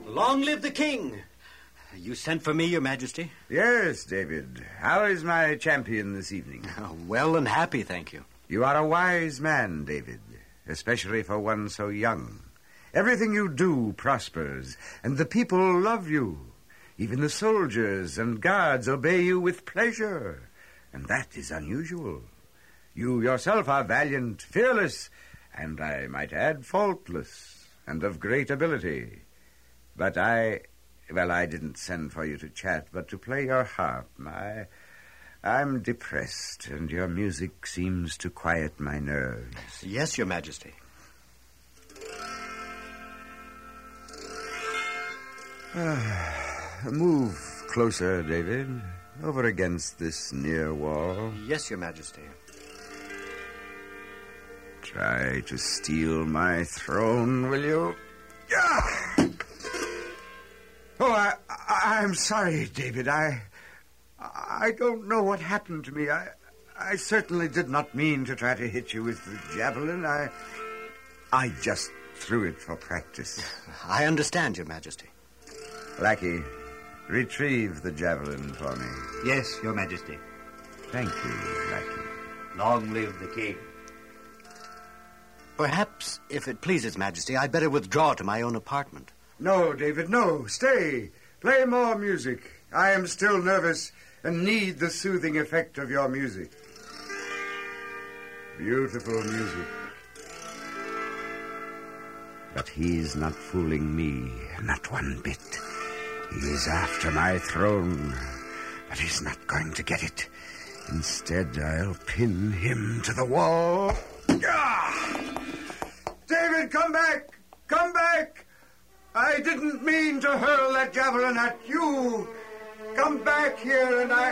Long live the king! You sent for me, Your Majesty? Yes, David. How is my champion this evening? Well and happy, thank you. You are a wise man, David, especially for one so young. Everything you do prospers, and the people love you. Even the soldiers and guards obey you with pleasure, and that is unusual. You yourself are valiant, fearless, and I might add faultless, and of great ability. But I didn't send for you to chat, but to play your harp. I'm depressed, and your music seems to quiet my nerves. Yes, Your Majesty. Move closer, David. Over against this near wall. Yes, Your Majesty. Try to steal my throne, will you? Oh, I'm sorry, David. I don't know what happened to me. I certainly did not mean to try to hit you with the javelin. I just threw it for practice. I understand, Your Majesty. Lackey, retrieve the javelin for me. Yes, Your Majesty. Thank you, Lackey. Long live the king. Perhaps, if it pleases Majesty, I'd better withdraw to my own apartment. No, David, no. Stay. Play more music. I am still nervous and need the soothing effect of your music. Beautiful music. But he's not fooling me, not one bit. He's after my throne, but he's not going to get it. Instead, I'll pin him to the wall. David, come back! Come back! I didn't mean to hurl that javelin at you. Come back here and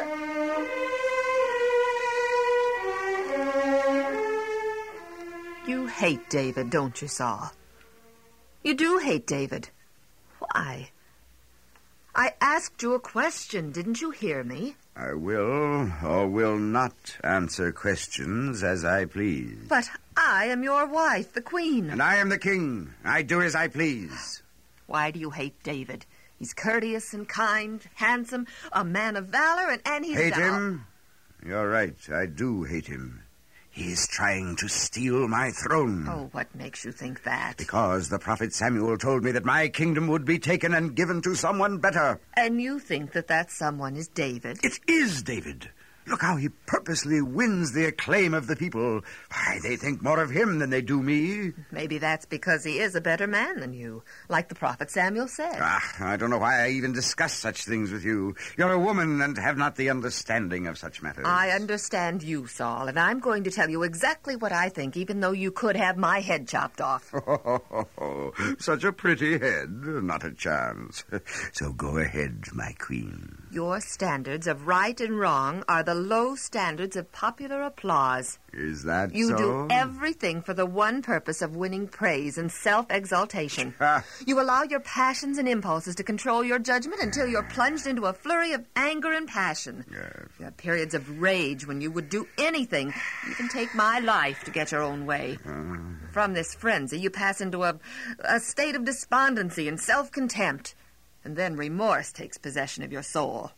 You hate David, don't you, Saul? You do hate David. Why? I asked you a question. Didn't you hear me? I will or will not answer questions as I please. But I am your wife, the queen. And I am the king. I do as I please. Why do you hate David? He's courteous and kind, handsome, a man of valor, and he's... Hate him? You're right. I do hate him. He's trying to steal my throne. Oh, what makes you think that? Because the prophet Samuel told me that my kingdom would be taken and given to someone better. And you think that someone is David? It is David. Look how he purposely wins the acclaim of the people. Why, they think more of him than they do me. Maybe that's because he is a better man than you, like the prophet Samuel said. I don't know why I even discuss such things with you. You're a woman and have not the understanding of such matters. I understand you, Saul, and I'm going to tell you exactly what I think, even though you could have my head chopped off. Such a pretty head. Not a chance. So go ahead, my queen. Your standards of right and wrong are the low standards of popular applause. Is that You so? do everything for the one purpose of winning praise and self-exaltation. You allow your passions and impulses to control your judgment until you're plunged into a flurry of anger and passion. Yes. You have periods of rage when you would do anything, even take my life, to get your own way. From this frenzy, you pass into a state of despondency and self-contempt. And then remorse takes possession of your soul.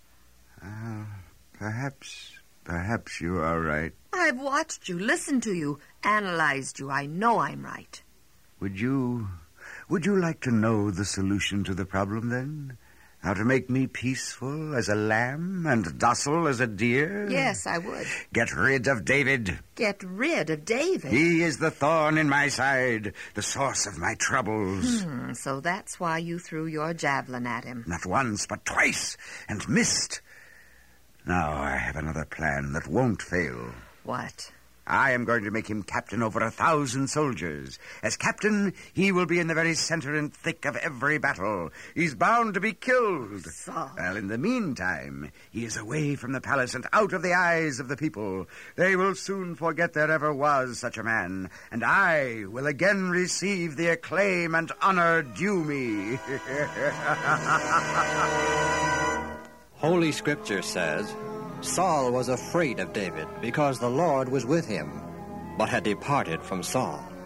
Perhaps you are right. I've watched you, listened to you, analyzed you. I know I'm right. Would you like to know the solution to the problem, then? How to make me peaceful as a lamb and docile as a deer? Yes, I would. Get rid of David. Get rid of David? He is the thorn in my side, the source of my troubles. So that's why you threw your javelin at him. Not once, but twice, and missed. Now I have another plan that won't fail. What? I am going to make him captain over 1,000 soldiers. As captain, he will be in the very center and thick of every battle. He's bound to be killed. Saul. Well, in the meantime, he is away from the palace and out of the eyes of the people. They will soon forget there ever was such a man, and I will again receive the acclaim and honor due me. Holy Scripture says, Saul was afraid of David because the Lord was with him, but had departed from Saul.